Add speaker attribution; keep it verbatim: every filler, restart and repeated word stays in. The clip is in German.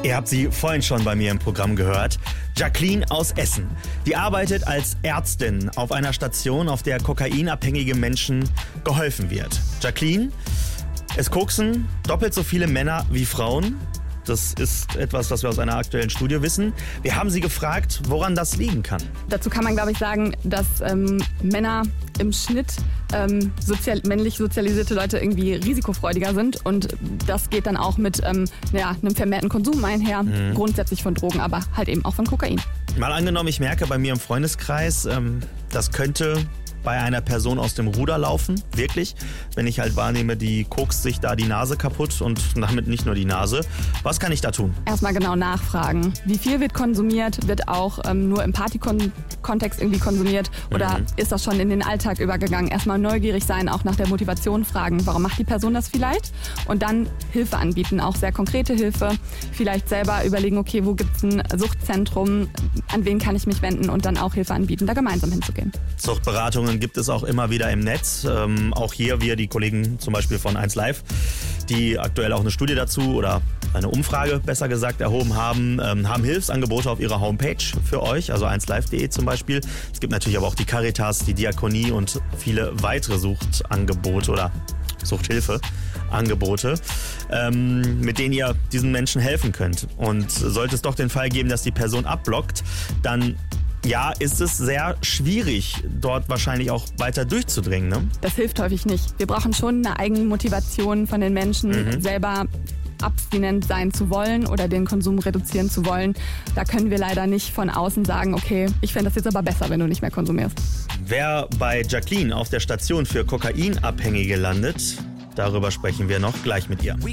Speaker 1: Ihr habt sie vorhin schon bei mir im Programm gehört. Jacqueline aus Essen. Die arbeitet als Ärztin auf einer Station, auf der kokainabhängige Menschen geholfen wird. Jacqueline, es koksen doppelt so viele Männer wie Frauen. Das ist etwas, was wir aus einer aktuellen Studie wissen. Wir haben sie gefragt, woran das liegen kann.
Speaker 2: Dazu kann man, glaube ich, sagen, dass ähm, Männer im Schnitt ähm, sozial, männlich sozialisierte Leute irgendwie risikofreudiger sind. Und das geht dann auch mit ähm, ja, einem vermehrten Konsum einher, mhm. grundsätzlich von Drogen, aber halt eben auch von Kokain.
Speaker 1: Mal angenommen, ich merke bei mir im Freundeskreis, ähm, das könnte bei einer Person aus dem Ruder laufen, wirklich. Wenn ich halt wahrnehme, die kokst sich da die Nase kaputt und damit nicht nur die Nase. Was kann ich da tun?
Speaker 2: Erstmal genau nachfragen. Wie viel wird konsumiert? Wird auch ähm, nur im Party-Kontext irgendwie konsumiert? Oder mhm. ist das schon in den Alltag übergegangen? Erstmal neugierig sein, auch nach der Motivation fragen. Warum macht die Person das vielleicht? Und dann Hilfe anbieten, auch sehr konkrete Hilfe. Vielleicht selber überlegen, okay, wo gibt es ein Suchtzentrum? An wen kann ich mich wenden? Und dann auch Hilfe anbieten, da gemeinsam hinzugehen.
Speaker 1: Suchtberatungen gibt es auch immer wieder im Netz. Ähm, auch hier wir, die Kollegen zum Beispiel von eins Live, die aktuell auch eine Studie dazu oder eine Umfrage, besser gesagt, erhoben haben, ähm, haben Hilfsangebote auf ihrer Homepage für euch, also eins live punkt de zum Beispiel. Es gibt natürlich aber auch die Caritas, die Diakonie und viele weitere Suchtangebote oder Suchthilfeangebote, ähm, mit denen ihr diesen Menschen helfen könnt. Und sollte es doch den Fall geben, dass die Person abblockt, dann ja, ist es sehr schwierig, dort wahrscheinlich auch weiter durchzudringen, ne?
Speaker 2: Das hilft häufig nicht. Wir brauchen schon eine Eigenmotivation von den Menschen, mhm. selber abstinent sein zu wollen oder den Konsum reduzieren zu wollen. Da können wir leider nicht von außen sagen, okay, ich fände das jetzt aber besser, wenn du nicht mehr konsumierst.
Speaker 1: Wer bei Jacqueline auf der Station für Kokainabhängige landet, darüber sprechen wir noch gleich mit ihr.